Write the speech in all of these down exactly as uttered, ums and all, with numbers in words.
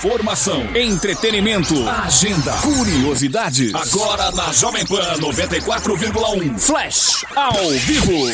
Informação, entretenimento, agenda, curiosidades. Agora na Jovem Pan noventa e quatro vírgula um. Flash ao vivo.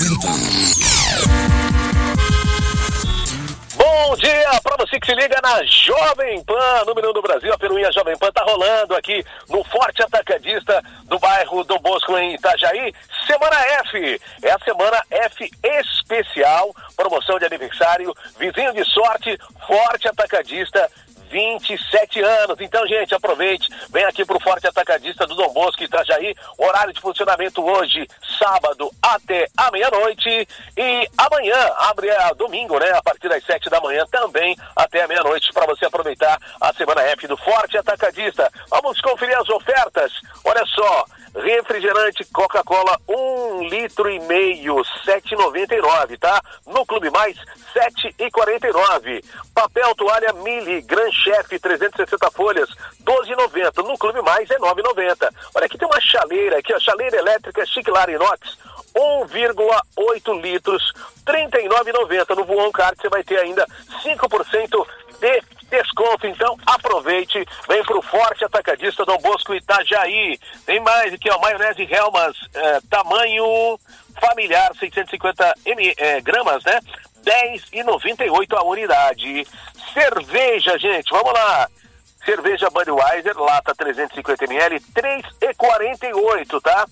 Bom dia pra você que se liga na Jovem Pan, número um do Brasil. A peruinha Jovem Pan tá rolando aqui no Forte Atacadista do bairro Dom Bosco, em Itajaí. Semana F, é a Semana F especial, promoção de aniversário, vizinho de sorte, Forte Atacadista, vinte e sete anos. Então, gente, aproveite, vem aqui pro Forte Atacadista do Dom Bosco, Itajaí. Horário de funcionamento hoje, sábado, até a meia-noite. E amanhã, abre a domingo, né? A partir das sete da manhã também, até a meia-noite, para você aproveitar a Semana F do Forte Atacadista. Vamos conferir as ofertas. Olha só, refrigerante Coca-Cola, um litro e meio, sete reais e noventa e nove, tá? No Clube Mais, sete reais e quarenta e nove. Papel toalha Mili, Gran Chef, trezentas e sessenta folhas, doze reais e noventa. No Clube Mais é nove reais e noventa. Olha, aqui tem uma chaleira, aqui, ó, chaleira elétrica Chiquilar Inox, um vírgula oito litros, trinta e nove reais e noventa. No Voon Card você vai ter ainda cinco por cento de desconto. Então aproveite, vem pro Forte Atacadista Dom Bosco, Itajaí. Tem mais aqui, ó, maionese Hellmann's, é, tamanho familiar, seiscentos e cinquenta gramas, né? dez reais e noventa e oito a unidade. Cerveja, gente, vamos lá. Cerveja Budweiser, lata trezentos e cinquenta mililitros, três reais e quarenta e oito, tá?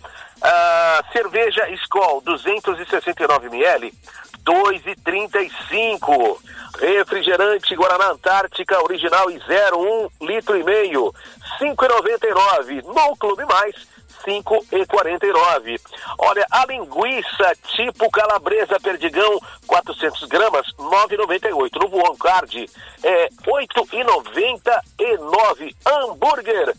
Ah, cerveja Skol, duzentos e sessenta e nove mililitros, dois reais e trinta e cinco. Refrigerante Guaraná Antártica, original e zero, um litro e meio, cinco reais e noventa e nove. No Clube Mais, cinco reais e quarenta e nove. Olha, a linguiça tipo calabresa Perdigão, quatrocentas gramas, nove reais e noventa e oito. No Voon Card é oito reais e noventa e nove. Hambúrguer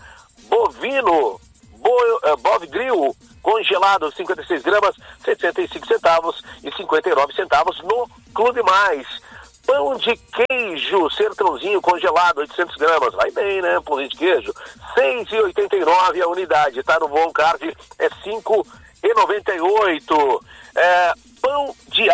bovino Bo, uh, Bov Grill congelado, cinquenta e seis gramas, sessenta e cinco centavos e cinquenta e nove centavos no Clube Mais. Pão de queijo Sertãozinho congelado, oitocentas gramas, vai bem, né? Pão de queijo, seis reais e oitenta e nove a unidade, tá? No Voon Card é cinco reais e noventa e oito. É, pão de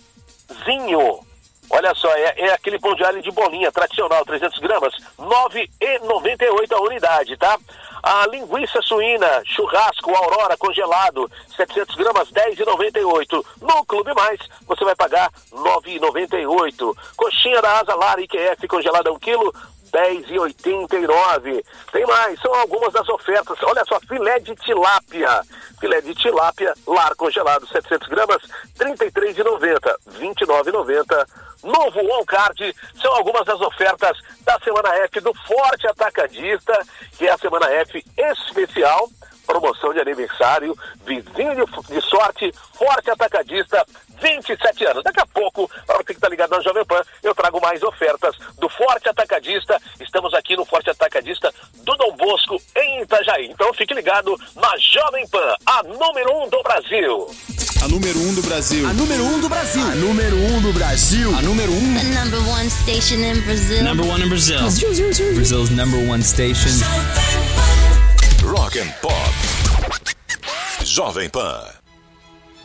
alhozinho, olha só, é, é aquele pão de alho de bolinha tradicional, trezentas gramas, nove reais e noventa e oito a unidade, tá? A linguiça suína churrasco Aurora congelado, setecentas gramas, dez reais e noventa e oito. No Clube Mais, você vai pagar nove reais e noventa e oito. Coxinha da Asa Lar I Q F congelada um quilo, dez reais e oitenta e nove. Tem mais, são algumas das ofertas. Olha só, filé de tilápia. Filé de tilápia Lar congelado, setecentas gramas, trinta e três reais e noventa. vinte e nove reais e noventa. Novo Voon Card, são algumas das ofertas da Semana F do Forte Atacadista, que é a Semana F especial, promoção de aniversário, vizinho de, de sorte, Forte Atacadista, vinte e sete anos. Daqui a pouco, para você que está ligado na Jovem Pan, eu trago mais ofertas do Forte Atacadista. Estamos aqui no Forte Atacadista do Dom Bosco, em Itajaí. Então fique ligado na Jovem Pan, a número um do Brasil. A número um do Brasil. A número um do Brasil. A número um do Brasil. A número um. The number one station in Brazil. Number one in Brazil. Brazil's number one station. Rock and Pop. Jovem Pan.